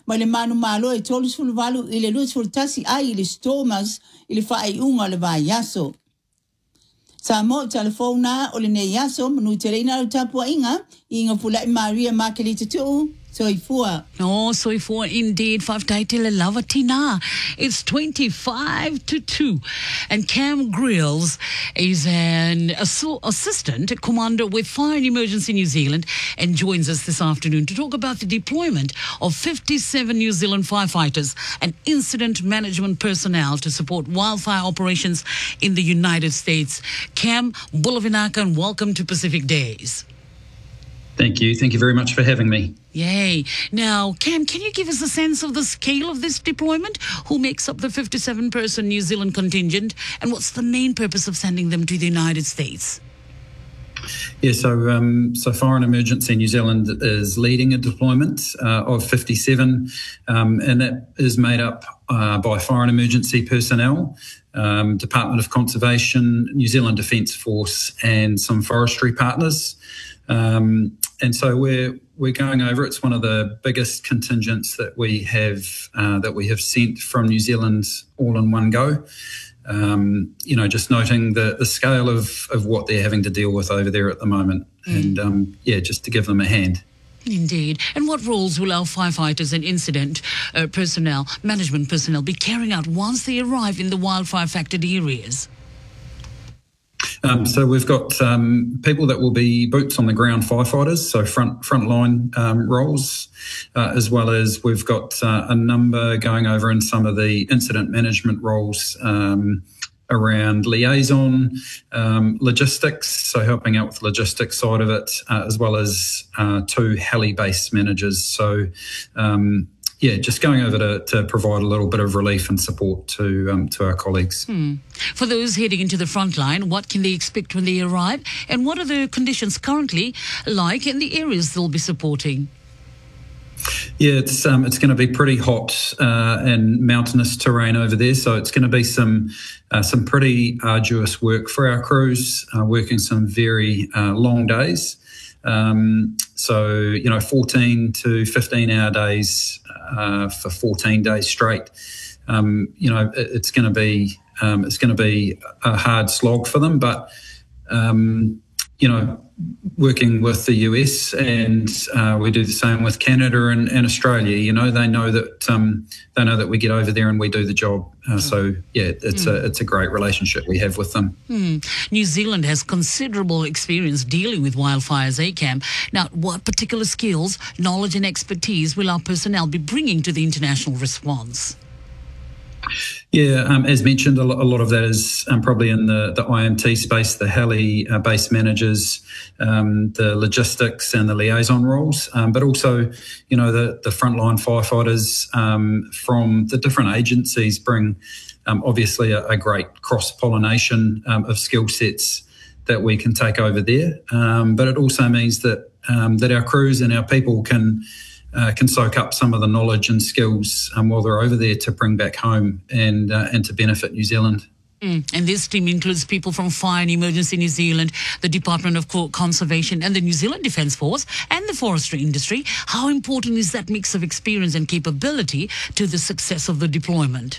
ma le manu malo e tolu sul valu i le lua sul tasi ai i le stomas i le whae unga le vai yaso. Sa mo telefona o le ne yaso manu te reina o tapua inga i inga pula i Maria Makelita tu. Soifua. Oh, Soifua indeed. 5 title Lavatina. It's 25-2. And Cam Grills is an assistant commander with Fire and Emergency New Zealand and joins us this afternoon to talk about the deployment of 57 New Zealand firefighters and incident management personnel to support wildfire operations in the United States. Cam, Bulavinaka, and welcome to Pacific Days. Thank you. Thank you very much for having me. Yay. Now, Cam, can you give us a sense of the scale of this deployment? Who makes up the 57-person New Zealand contingent? And what's the main purpose of sending them to the United States? Yeah, so Fire and Emergency New Zealand is leading a deployment of 57, and that is made up by Fire and Emergency personnel, Department of Conservation, New Zealand Defence Force, and some forestry partners. And so we're going over. It's one of the biggest contingents that we have sent from New Zealand all in one go. Just noting the scale of what they're having to deal with over there at the moment, and just to give them a hand. Indeed. And what roles will our firefighters and incident personnel, management personnel, be carrying out once they arrive in the wildfire-affected areas? So we've got people that will be boots on the ground firefighters, so frontline roles, as well as we've got a number going over in some of the incident management roles around liaison, logistics, so helping out with the logistics side of it, as well as 2 heli-based managers. So just going over to provide a little bit of relief and support to our colleagues. For those heading into the front line, what can they expect when they arrive? And what are the conditions currently like in the areas they'll be supporting? Yeah, it's going to be pretty hot and mountainous terrain over there, so it's going to be some pretty arduous work for our crews, working some very long days. 14 to 15 hour days for 14 days straight. It's going to be a hard slog for them, but working with the US, and we do the same with Canada and Australia. They know that we get over there and we do the job. It's a great relationship we have with them. New Zealand has considerable experience dealing with wildfires, Cam. Now, what particular skills, knowledge and expertise will our personnel be bringing to the international response? Yeah, as mentioned, a lot of that is probably in the IMT space, the heli-based managers, the logistics and the liaison roles, but also, the frontline firefighters from the different agencies bring obviously a great cross-pollination of skill sets that we can take over there. But it also means that our crews and our people can soak up some of the knowledge and skills while they're over there to bring back home and to benefit New Zealand. And this team includes people from Fire and Emergency New Zealand, the Department of Conservation and the New Zealand Defence Force and the forestry industry. How important is that mix of experience and capability to the success of the deployment?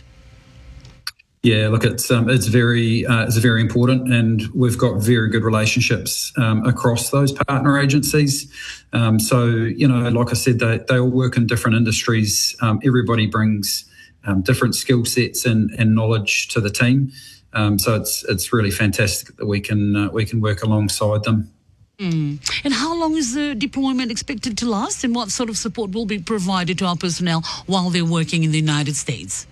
Yeah, look, it's very important, and we've got very good relationships across those partner agencies. Like I said, they all work in different industries. Everybody brings different skill sets and knowledge to the team. So it's really fantastic that we can work alongside them. And how long is the deployment expected to last, and what sort of support will be provided to our personnel while they're working in the United States?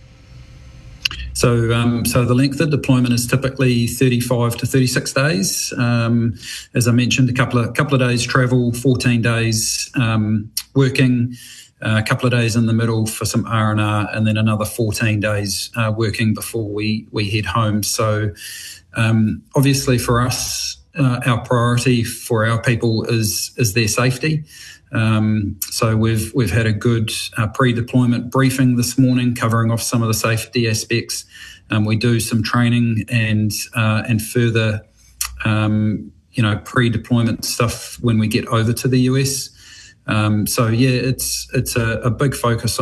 So the length of deployment is typically 35 to 36 days. As I mentioned, a couple of days travel, 14 days working, a couple of days in the middle for some R&R, and then another 14 days working before we head home. So obviously for us, our priority for our people is their safety. So we've had a good pre-deployment briefing this morning, covering off some of the safety aspects. We do some training and further pre-deployment stuff when we get over to the US. It's a big focus